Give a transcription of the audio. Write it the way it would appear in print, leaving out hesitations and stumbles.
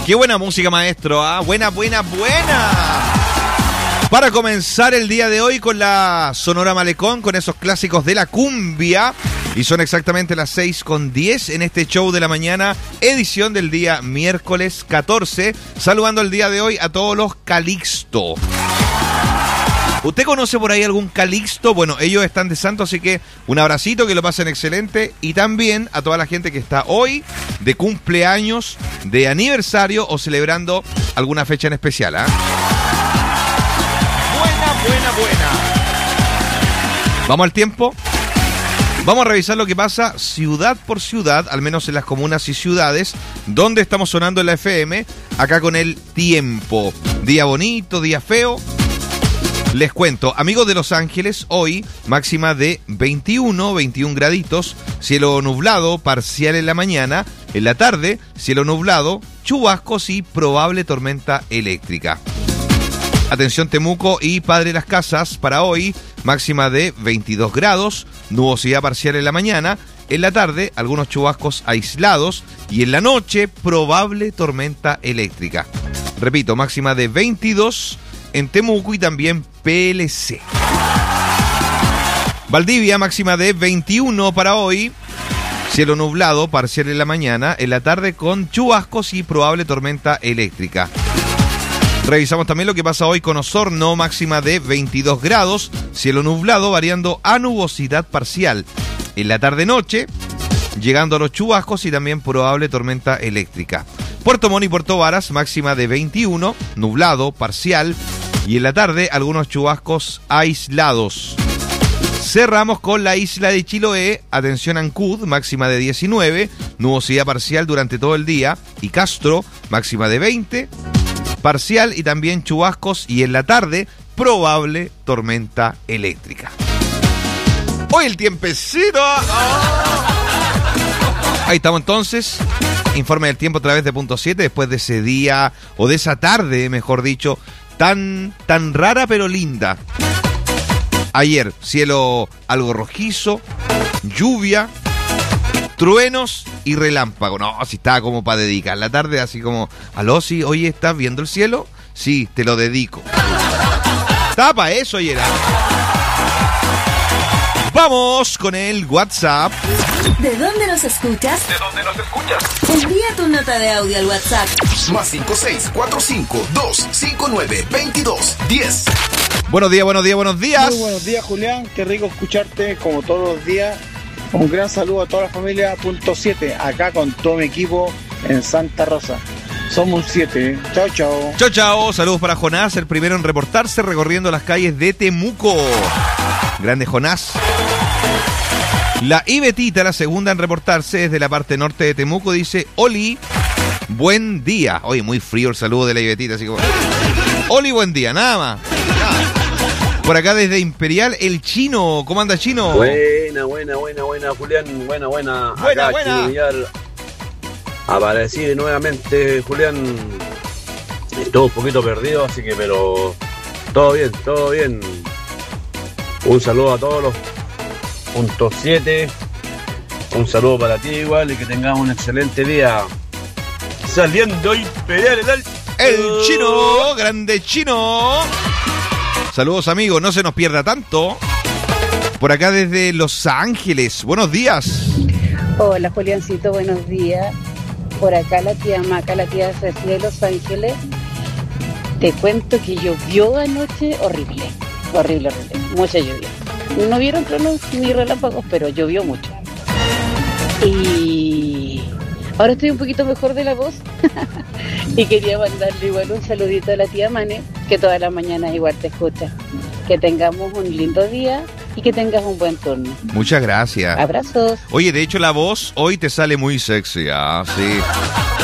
Qué buena música, maestro. Buena. Para comenzar el día de hoy con la Sonora Malecón, con esos clásicos de la cumbia. Y son exactamente las 6:10 en este show de la mañana, edición del día miércoles 14. Saludando el día de hoy a todos los Calixto. ¿Usted conoce por ahí algún Calixto? Bueno, ellos están de santo, así que un abracito, que lo pasen excelente. Y también a toda la gente que está hoy de cumpleaños, de aniversario o celebrando alguna fecha en especial. Buena. ¿Vamos al tiempo? Vamos a revisar lo que pasa ciudad por ciudad, al menos en las comunas y ciudades, donde estamos sonando en la FM, acá con el tiempo. Día bonito, día feo. Les cuento, amigos de Los Ángeles, hoy máxima de 21 graditos, cielo nublado, parcial en la mañana, en la tarde, cielo nublado, chubascos y probable tormenta eléctrica. Atención Temuco y Padre Las Casas, para hoy máxima de 22 grados, nubosidad parcial en la mañana, en la tarde algunos chubascos aislados y en la noche probable tormenta eléctrica. Repito, máxima de 22 en Temuco y también PLC. Valdivia, máxima de 21 para hoy. Cielo nublado, parcial en la mañana, en la tarde con chubascos y probable tormenta eléctrica. Revisamos también lo que pasa hoy con Osorno, máxima de 22 grados, cielo nublado variando a nubosidad parcial. En la tarde-noche, llegando a los chubascos y también probable tormenta eléctrica. Puerto Montt y Puerto Varas, máxima de 21, nublado, parcial. Y en la tarde, algunos chubascos aislados. Cerramos con la isla de Chiloé, atención Ancud, máxima de 19, nubosidad parcial durante todo el día. Y Castro, máxima de 20, parcial y también chubascos. Y en la tarde, probable tormenta eléctrica. Hoy el tiempecito. Ahí estamos entonces. Informe del tiempo a través de Punto 7, después de ese día, o de esa tarde, mejor dicho, tan rara pero linda. Ayer, cielo algo rojizo, lluvia, truenos y relámpago. No, si estaba como para dedicar la tarde, así como, aló, sí, oye, ¿estás viendo el cielo? Sí, te lo dedico. Estaba para eso ayer. Vamos con el WhatsApp. ¿De dónde nos escuchas? Envía tu nota de audio al WhatsApp. Más 56-45-259-2210. Buenos días. Muy buenos días, Julián. Qué rico escucharte como todos los días. Un gran saludo a toda la familia. Punto 7, acá con todo mi equipo en Santa Rosa. Somos 7. Chao. Saludos para Jonás, el primero en reportarse recorriendo las calles de Temuco. Grande Jonás. La Ibetita, la segunda en reportarse desde la parte norte de Temuco, dice: Oli, buen día. Oye, muy frío el saludo de la Ibetita, así como: Oli, buen día, nada más. Por acá desde Imperial, el Chino. ¿Cómo anda, Chino? Buena, Julián. Buena. Acá, buena. Chino Vial. Aparecí nuevamente, Julián. Estuve un poquito perdido, así que, pero todo bien. Un saludo a todos los Punto 7. Un saludo para ti igual y que tengamos un excelente día. Saliendo Imperial, el Chino, grande Chino. Saludos, amigos, no se nos pierda tanto. Por acá desde Los Ángeles, buenos días. Hola, Juliancito, buenos días. Por acá la tía Maca, la tía Cecilia de Los Ángeles. Te cuento que llovió anoche horrible. Mucha lluvia. No vieron truenos ni relámpagos, pero llovió mucho. Y ahora estoy un poquito mejor de la voz. Y quería mandarle igual un saludito a la tía Mane, que todas las mañanas igual te escucha. Que tengamos un lindo día y que tengas un buen turno. Muchas gracias. Abrazos. Oye, de hecho la voz hoy te sale muy sexy, sí.